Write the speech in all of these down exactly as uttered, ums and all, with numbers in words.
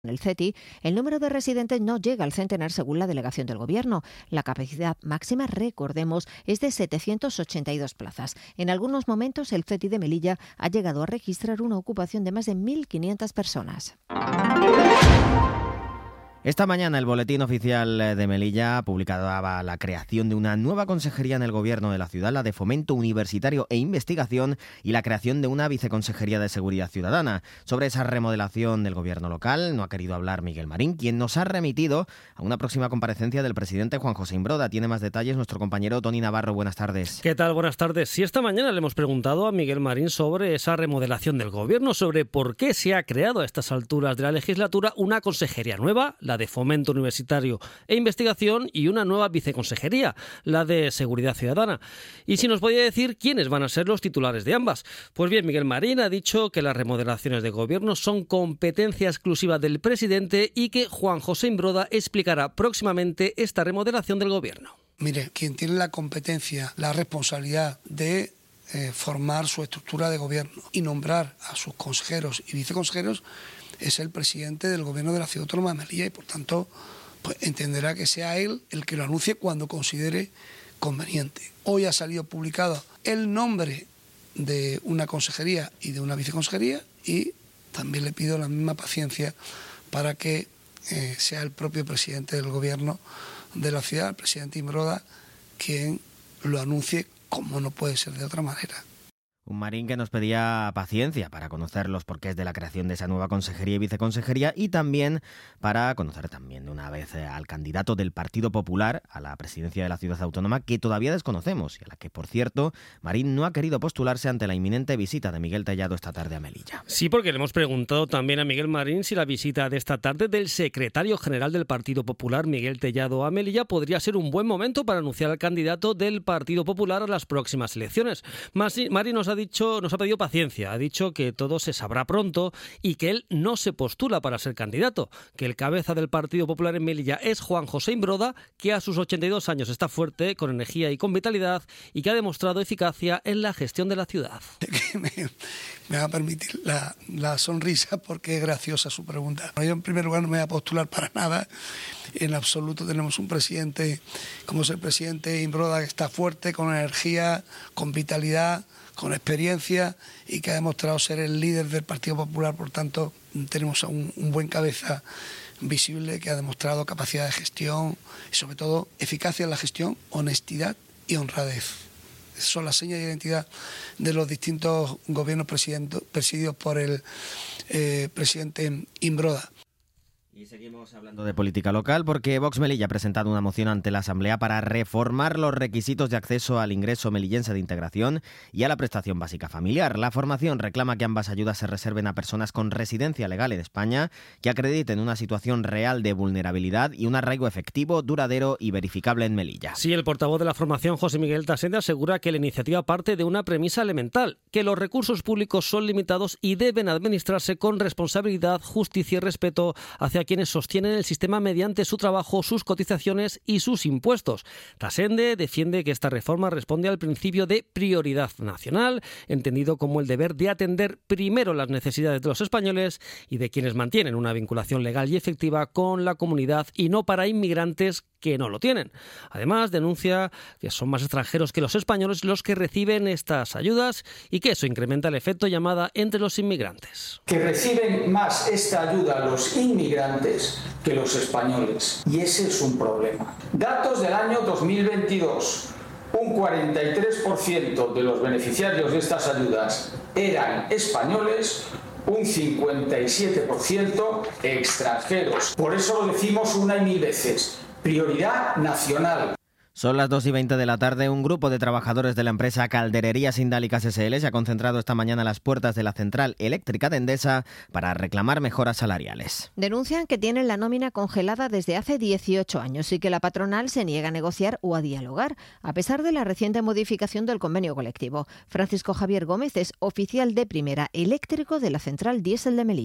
En el C E T I, el número de residentes no llega al centenar según la delegación del Gobierno. La capacidad máxima, recordemos, es de setecientas ochenta y dos plazas. En algunos momentos, el C E T I de Melilla ha llegado a registrar una ocupación de más de mil quinientas personas. Esta mañana el Boletín Oficial de Melilla publicaba la creación de una nueva consejería en el Gobierno de la ciudad, la de Fomento Universitario e Investigación, y la creación de una viceconsejería de Seguridad Ciudadana. Sobre esa remodelación del Gobierno local no ha querido hablar Miguel Marín, quien nos ha remitido a una próxima comparecencia del presidente Juan José Imbroda. Tiene más detalles nuestro compañero Toni Navarro. Buenas tardes. ¿Qué tal? Buenas tardes. Sí, esta mañana le hemos preguntado a Miguel Marín sobre esa remodelación del Gobierno, sobre por qué se ha creado a estas alturas de la legislatura una consejería nueva, la de Fomento Universitario e Investigación, y una nueva viceconsejería, la de Seguridad Ciudadana. Y si nos podía decir quiénes van a ser los titulares de ambas. Pues bien, Miguel Marín ha dicho que las remodelaciones de Gobierno son competencia exclusiva del presidente y que Juan José Imbroda explicará próximamente esta remodelación del Gobierno. Mire, quien tiene la competencia, la responsabilidad de eh, formar su estructura de Gobierno y nombrar a sus consejeros y viceconsejeros es el presidente del Gobierno de la Ciudad Autónoma de Melilla, y por tanto pues, entenderá que sea él el que lo anuncie cuando considere conveniente. Hoy ha salido publicado el nombre de una consejería y de una viceconsejería, y también le pido la misma paciencia para que eh, sea el propio presidente del Gobierno de la ciudad, el presidente Imbroda, quien lo anuncie, como no puede ser de otra manera. Un Marín que nos pedía paciencia para conocer los porqués de la creación de esa nueva consejería y viceconsejería, y también para conocer también de una vez al candidato del Partido Popular a la presidencia de la ciudad autónoma, que todavía desconocemos y a la que, por cierto, Marín no ha querido postularse ante la inminente visita de Miguel Tellado esta tarde a Melilla. Sí, porque le hemos preguntado también a Miguel Marín si la visita de esta tarde del secretario general del Partido Popular, Miguel Tellado, a Melilla podría ser un buen momento para anunciar al candidato del Partido Popular a las próximas elecciones. Marín nos ha dicho, nos ha pedido paciencia, ha dicho que todo se sabrá pronto y que él no se postula para ser candidato, que el cabeza del Partido Popular en Melilla es Juan José Imbroda, que a sus ochenta y dos años está fuerte, con energía y con vitalidad, y que ha demostrado eficacia en la gestión de la ciudad. me, me va a permitir la, la sonrisa porque es graciosa su pregunta. Yo en primer lugar no me voy a postular para nada, en absoluto. Tenemos un presidente como es el presidente Imbroda, que está fuerte, con energía, con vitalidad, con experiencia, y que ha demostrado ser el líder del Partido Popular. Por tanto, tenemos a un, un buen cabeza visible que ha demostrado capacidad de gestión y, sobre todo, eficacia en la gestión, honestidad y honradez. Esas son las señas de identidad de los distintos gobiernos presididos por el eh, presidente Imbroda. Y seguimos hablando de política local porque Vox Melilla ha presentado una moción ante la Asamblea para reformar los requisitos de acceso al ingreso melillense de integración y a la prestación básica familiar. La formación reclama que ambas ayudas se reserven a personas con residencia legal en España que acrediten una situación real de vulnerabilidad y un arraigo efectivo, duradero y verificable en Melilla. Sí, el portavoz de la formación, José Miguel Tasende, asegura que la iniciativa parte de una premisa elemental, que los recursos públicos son limitados y deben administrarse con responsabilidad, justicia y respeto hacia quienes sostienen el sistema mediante su trabajo, sus cotizaciones y sus impuestos. Tasende defiende que esta reforma responde al principio de prioridad nacional, entendido como el deber de atender primero las necesidades de los españoles y de quienes mantienen una vinculación legal y efectiva con la comunidad, y no para inmigrantes que no lo tienen. Además, denuncia que son más extranjeros que los españoles los que reciben estas ayudas y que eso incrementa el efecto llamada entre los inmigrantes. Que reciben más esta ayuda los inmigrantes que los españoles, y ese es un problema. Datos del año dos mil veintidós. Un cuarenta y tres por ciento de los beneficiarios de estas ayudas eran españoles, un cincuenta y siete por ciento extranjeros. Por eso lo decimos una y mil veces. Prioridad nacional. Son las dos y veinte de la tarde. Un grupo de trabajadores de la empresa Caldererías Indálicas ese ele se ha concentrado esta mañana a las puertas de la central eléctrica de Endesa para reclamar mejoras salariales. Denuncian que tienen la nómina congelada desde hace dieciocho años y que la patronal se niega a negociar o a dialogar, a pesar de la reciente modificación del convenio colectivo. Francisco Javier Gómez es oficial de primera eléctrico de la central diésel de Melilla.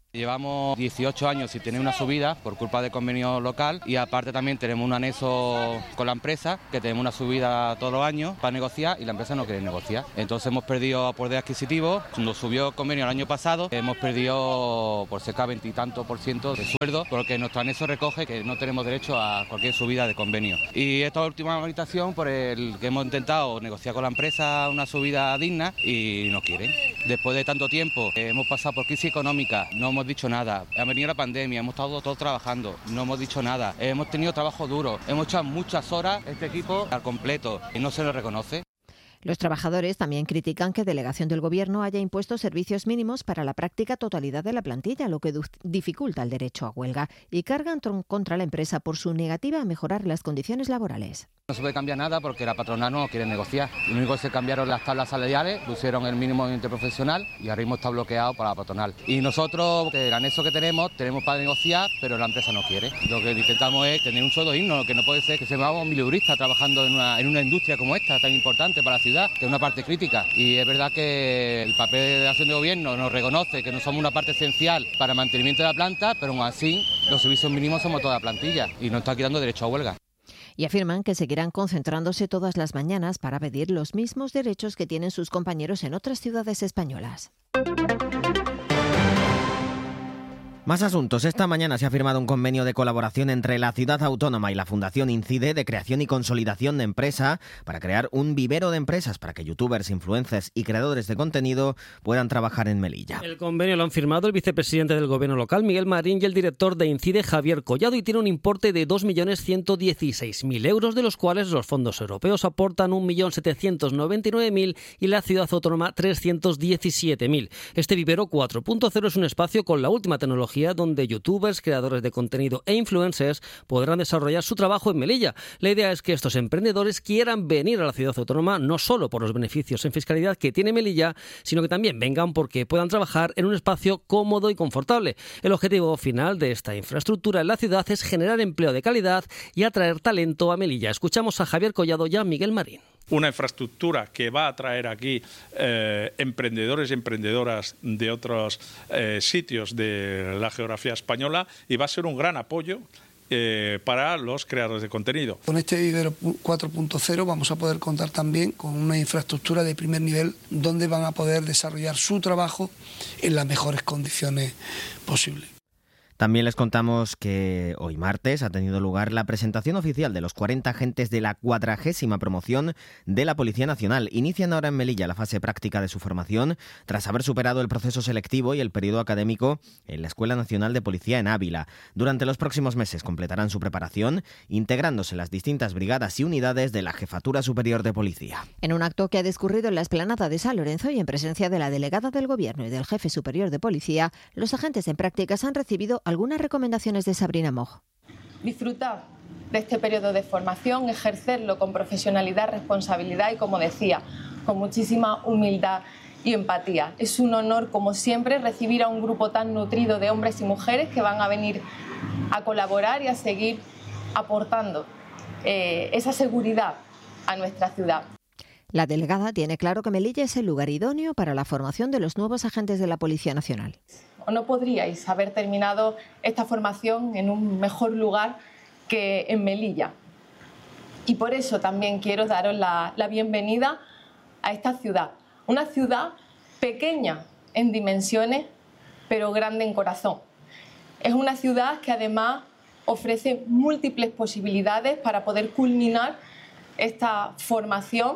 Llevamos dieciocho años sin tener una subida por culpa del convenio local y aparte también tenemos un anexo con la empresa que tenemos una subida todos los años para negociar y la empresa no quiere negociar. Entonces hemos perdido poder adquisitivo, nos subió el convenio el año pasado, hemos perdido por cerca de veintitantos por ciento de sueldo porque nuestro anexo recoge que no tenemos derecho a cualquier subida de convenio. Y esta última habitación por el que hemos intentado negociar con la empresa una subida digna y no quieren. Después de tanto tiempo hemos pasado por crisis económica, no hemos dicho nada, ha venido la pandemia, hemos estado todos trabajando, no hemos dicho nada, hemos tenido trabajo duro, hemos echado muchas horas este equipo al completo y no se lo reconoce. Los trabajadores también critican que Delegación del Gobierno haya impuesto servicios mínimos para la práctica totalidad de la plantilla, lo que dificulta el derecho a huelga, y cargan contra la empresa por su negativa a mejorar las condiciones laborales. No se puede cambiar nada porque la patronal no quiere negociar. Lo único que se cambiaron las tablas salariales, pusieron el mínimo interprofesional y ahora mismo está bloqueado por la patronal. Y nosotros, el anexo que tenemos, tenemos para negociar, pero la empresa no quiere. Lo que intentamos es tener un sueldo digno, que no puede ser que seamos mileuristas trabajando en una, en una industria como esta, tan importante para la ciudad, que es una parte crítica. Y es verdad que el papel de la acción de gobierno nos reconoce que no somos una parte esencial para el mantenimiento de la planta, pero aún así los servicios mínimos somos toda la plantilla y nos está quitando derecho a huelga. Y afirman que seguirán concentrándose todas las mañanas para pedir los mismos derechos que tienen sus compañeros en otras ciudades españolas. Más asuntos. Esta mañana se ha firmado un convenio de colaboración entre la Ciudad Autónoma y la Fundación Incide de creación y consolidación de empresa para crear un vivero de empresas para que youtubers, influencers y creadores de contenido puedan trabajar en Melilla. El convenio lo han firmado el vicepresidente del Gobierno local, Miguel Marín, y el director de Incide, Javier Collado, y tiene un importe de dos millones ciento dieciséis mil euros, de los cuales los fondos europeos aportan un millón setecientos noventa y nueve mil y la Ciudad Autónoma trescientos diecisiete mil. Este vivero cuatro punto cero es un espacio con la última tecnología donde youtubers, creadores de contenido e influencers podrán desarrollar su trabajo en Melilla. La idea es que estos emprendedores quieran venir a la ciudad autónoma no solo por los beneficios en fiscalidad que tiene Melilla, sino que también vengan porque puedan trabajar en un espacio cómodo y confortable. El objetivo final de esta infraestructura en la ciudad es generar empleo de calidad y atraer talento a Melilla. Escuchamos a Javier Collado y a Miguel Marín. Una infraestructura que va a traer aquí eh, emprendedores y emprendedoras de otros eh, sitios de la geografía española y va a ser un gran apoyo eh, para los creadores de contenido. Con este vivero cuatro punto cero vamos a poder contar también con una infraestructura de primer nivel donde van a poder desarrollar su trabajo en las mejores condiciones posibles. También les contamos que hoy martes ha tenido lugar la presentación oficial de los cuarenta agentes de la cuadragésima promoción de la Policía Nacional. Inician ahora en Melilla la fase práctica de su formación tras haber superado el proceso selectivo y el periodo académico en la Escuela Nacional de Policía en Ávila. Durante los próximos meses completarán su preparación integrándose en las distintas brigadas y unidades de la Jefatura Superior de Policía. En un acto que ha discurrido en la explanada de San Lorenzo y en presencia de la delegada del Gobierno y del Jefe Superior de Policía, los agentes en prácticas han recibido algunas recomendaciones de Sabrina Moj. Disfrutar de este periodo de formación, ejercerlo con profesionalidad, responsabilidad y, como decía, con muchísima humildad y empatía. Es un honor, como siempre, recibir a un grupo tan nutrido de hombres y mujeres que van a venir a colaborar y a seguir aportando eh, esa seguridad a nuestra ciudad. La delegada tiene claro que Melilla es el lugar idóneo para la formación de los nuevos agentes de la Policía Nacional. ¿O no podríais haber terminado esta formación en un mejor lugar que en Melilla? Y por eso también quiero daros la, la bienvenida a esta ciudad. Una ciudad pequeña en dimensiones, pero grande en corazón. Es una ciudad que además ofrece múltiples posibilidades para poder culminar esta formación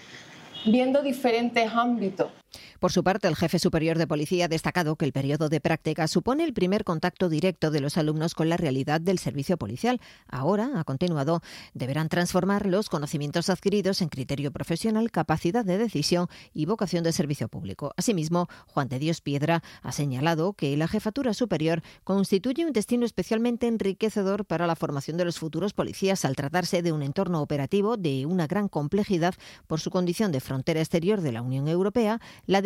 viendo diferentes ámbitos. Por su parte, el jefe superior de policía ha destacado que el periodo de práctica supone el primer contacto directo de los alumnos con la realidad del servicio policial. Ahora, ha continuado, deberán transformar los conocimientos adquiridos en criterio profesional, capacidad de decisión y vocación de servicio público. Asimismo, Juan de Dios Piedra ha señalado que la jefatura superior constituye un destino especialmente enriquecedor para la formación de los futuros policías al tratarse de un entorno operativo de una gran complejidad por su condición de frontera exterior de la Unión Europea, la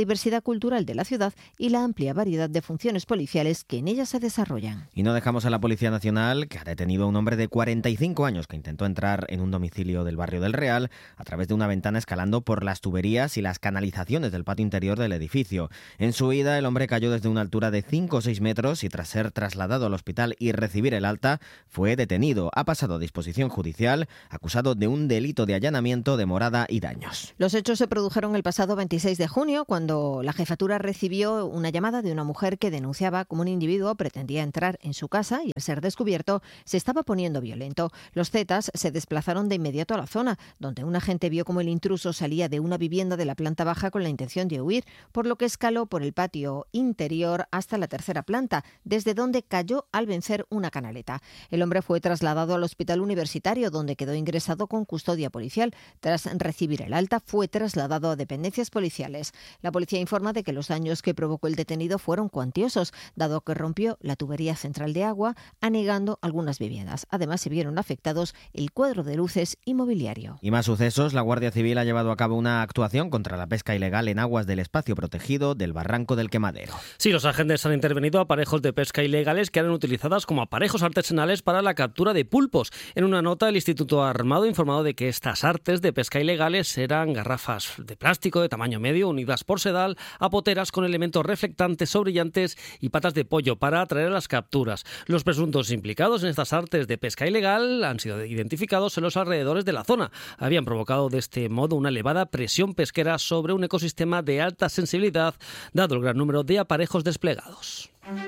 diversidad cultural de la ciudad y la amplia variedad de funciones policiales que en ella se desarrollan. Y no dejamos a la Policía Nacional, que ha detenido a un hombre de cuarenta y cinco años que intentó entrar en un domicilio del barrio del Real a través de una ventana escalando por las tuberías y las canalizaciones del patio interior del edificio. En su huida, el hombre cayó desde una altura de cinco o seis metros y tras ser trasladado al hospital y recibir el alta, fue detenido. Ha pasado a disposición judicial, acusado de un delito de allanamiento de morada y daños. Los hechos se produjeron el pasado veintiséis de junio, cuando la jefatura recibió una llamada de una mujer que denunciaba cómo un individuo pretendía entrar en su casa y, al ser descubierto, se estaba poniendo violento. Los zetas se desplazaron de inmediato a la zona, donde un agente vio cómo el intruso salía de una vivienda de la planta baja con la intención de huir, por lo que escaló por el patio interior hasta la tercera planta, desde donde cayó al vencer una canaleta. El hombre fue trasladado al hospital universitario, donde quedó ingresado con custodia policial. Tras recibir el alta, fue trasladado a dependencias policiales. La policía informa de que los daños que provocó el detenido fueron cuantiosos, dado que rompió la tubería central de agua, anegando algunas viviendas. Además, se vieron afectados el cuadro de luces y mobiliario. Y más sucesos. La Guardia Civil ha llevado a cabo una actuación contra la pesca ilegal en aguas del espacio protegido del Barranco del Quemadero. Sí, los agentes han intervenido a aparejos de pesca ilegales que eran utilizadas como aparejos artesanales para la captura de pulpos. En una nota, el Instituto Armado ha informado de que estas artes de pesca ilegales eran garrafas de plástico de tamaño medio unidas por sedal a poteras con elementos reflectantes o brillantes y patas de pollo para atraer a las capturas. Los presuntos implicados en estas artes de pesca ilegal han sido identificados en los alrededores de la zona. Habían provocado de este modo una elevada presión pesquera sobre un ecosistema de alta sensibilidad, dado el gran número de aparejos desplegados.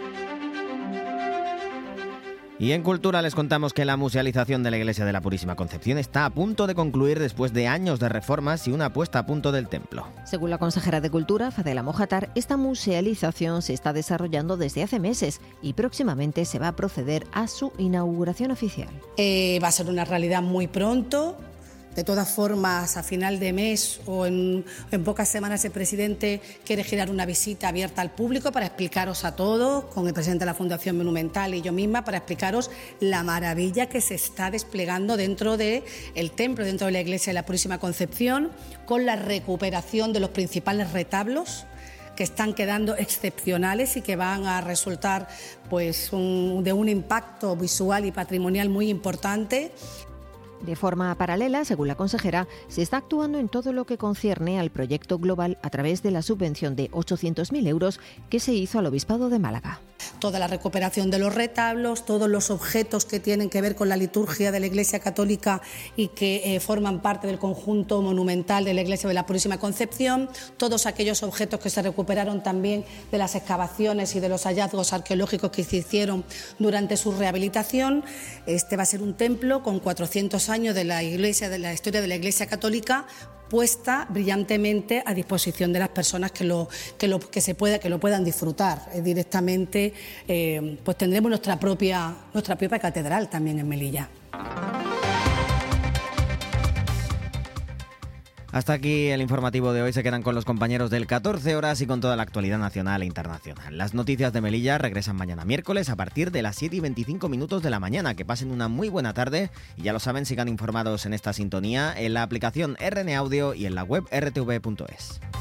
Y en Cultura les contamos que la musealización de la Iglesia de la Purísima Concepción está a punto de concluir después de años de reformas y una puesta a punto del templo. Según la consejera de Cultura, Fadela Mojatar, esta musealización se está desarrollando desde hace meses y próximamente se va a proceder a su inauguración oficial. Eh, va a ser una realidad muy pronto. De todas formas, a final de mes o en, en pocas semanas el presidente quiere girar una visita abierta al público para explicaros a todos, con el presidente de la Fundación Monumental y yo misma, para explicaros la maravilla que se está desplegando dentro del templo, dentro de la Iglesia de la Purísima Concepción, con la recuperación de los principales retablos que están quedando excepcionales y que van a resultar pues, un, de un impacto visual y patrimonial muy importante. De forma paralela, según la consejera, se está actuando en todo lo que concierne al proyecto global a través de la subvención de ochocientos mil euros que se hizo al Obispado de Málaga. Toda la recuperación de los retablos, todos los objetos que tienen que ver con la liturgia de la Iglesia Católica y que eh, forman parte del conjunto monumental de la Iglesia de la Purísima Concepción, todos aquellos objetos que se recuperaron también de las excavaciones y de los hallazgos arqueológicos que se hicieron durante su rehabilitación. Este va a ser un templo con cuatrocientos años de la Iglesia, de la historia de la Iglesia Católica, puesta brillantemente a disposición de las personas que lo que lo que se pueda que lo puedan disfrutar eh, directamente. Eh, pues tendremos nuestra propia nuestra propia catedral también en Melilla. Hasta aquí el informativo de hoy. Se quedan con los compañeros del catorce horas y con toda la actualidad nacional e internacional. Las noticias de Melilla regresan mañana miércoles a partir de las siete y veinticinco minutos de la mañana. Que pasen una muy buena tarde y ya lo saben, sigan informados en esta sintonía, en la aplicación R N Audio y en la web r t v punto es.